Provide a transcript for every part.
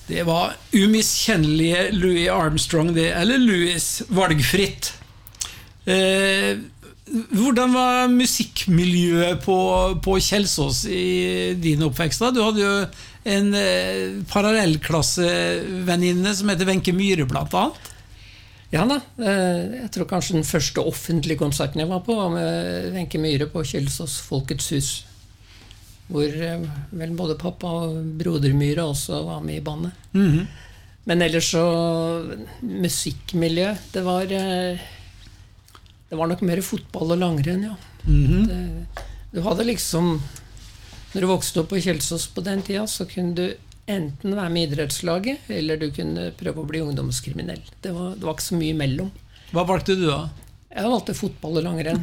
Det var umiskjennelige Louis Armstrong, det, eller Louis, valgfritt. Hvordan var musikkmiljøet på Kjelsås i din oppvekst? Du hadde jo en parallellklassevenninne som heter Wenche Myhre blant annet. Ja da, jeg tror kanskje den første offentlige konserten jeg var på var med Wenche Myhre på Kjelsås Folkets hus, hvor vel både pappa og broder Myhre også var med i bandet. Men ellers så musikkmiljø, det var nok mer fotball og langrenn, ja. Du hadde liksom, når du vokste opp på Kjelsås på den tida, så kunne du enten være med i idrettslaget, eller du kunne prøve å bli ungdomskriminell. Det var ikke så mye mellom. Hva valgte du da? Jeg valgte fotball og langrenn.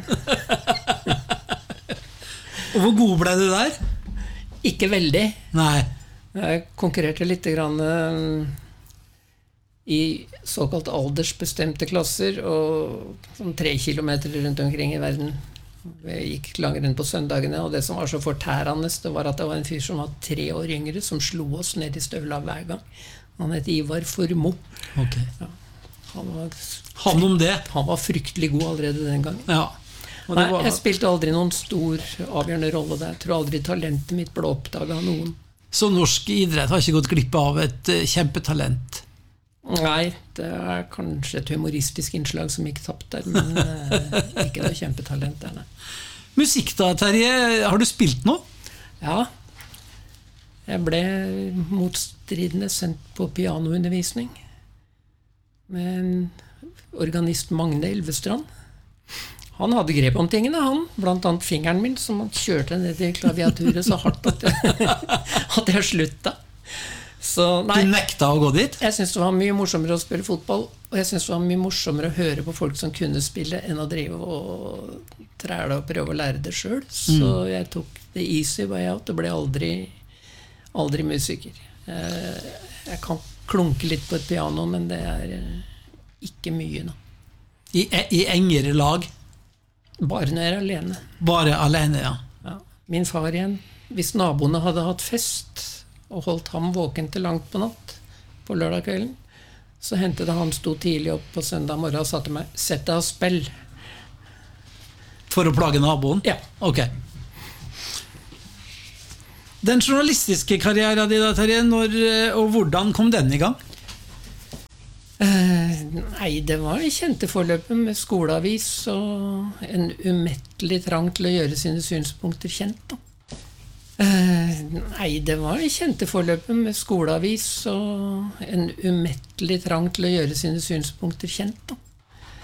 Og hvor god ble du der? Ikke veldig. Nei. Jeg konkurrerte litt grann i såkalt aldersbestemte klasser, og sånn 3 kilometer rundt omkring i verden. Jeg gikk langrenn på søndagene, og det som var så fortærende, det var at det var en fyr som var 3 år yngre, som slo oss ned i støvla hver gang. Han het Ivar Formoe. Okay. Ja. Han om det? Han var fryktelig god allerede den gangen. Ja. Nei, jeg spilte aldri noen stor, avgjørende rolle der. Jeg tror aldri talentet mitt ble oppdaget av noen. Så norsk idrett har ikke gått glipp av et kjempetalent? Nei, det er kanskje et humoristisk innslag som gikk tapt der, men ikke noe kjempetalent der, nei. Musikk da, Terje, har du spilt noe? Ja, jeg ble motstridende sendt på pianoundervisning med en organist, Magne Elvestrand. Han hadde grep om tingene, han, blant annet fingeren min, som han kjørte ned til klaviaturet så hardt at jeg slutta. Så, nei, du nekta å gå dit? Jeg synes det var mye morsommere å spille fotball, og jeg synes det var mye morsommere å høre på folk som kunne spille enn å drive og træle og prøve å lære det selv. Så jeg tok det easy way out og ble aldri musiker. Jeg kan klunke litt på et piano, men det er ikke mye nå. I engere lag? Bare når jeg er alene. Bare alene, ja. Ja. Min far igjen, hvis naboene hadde hatt fest og holdt ham våken til langt på natt på lørdag kvelden, så hentet det han sto tidlig opp på søndag morgen og sa til meg, sett deg og spill. For å plage naboen? Ja. Ok. Den journalistiske karrieren din, Terje, når og hvordan kom den i gang? Nei, det var kjente forløpet med skoleavis og en umettelig trang til å gjøre sine synspunkter kjent da. Nei, det var kjente forløpet med skoleavis og en umettelig trang til å gjøre sine synspunkter kjent da.